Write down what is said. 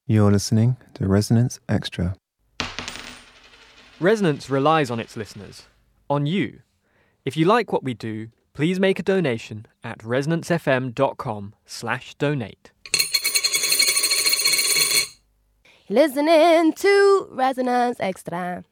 You're listening to Resonance Extra. Resonance relies on its listeners, on you. If you like what we do, please make a donation at resonancefm.com/donate. Listening to Resonance Extra.